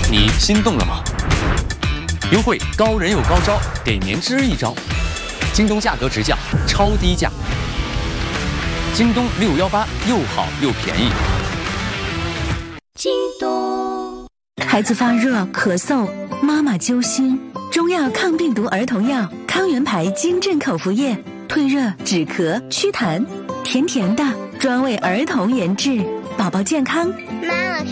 你心动了吗？优惠高人有高招，给年支一招。京东价格直降，超低价。京东6518又好又便宜。 京东。 孩子发热咳嗽，妈妈揪心，中药抗病毒儿童药康元牌金镇口服液，退热止咳祛痰，甜甜的，专为儿童研制，宝宝健康。 妈妈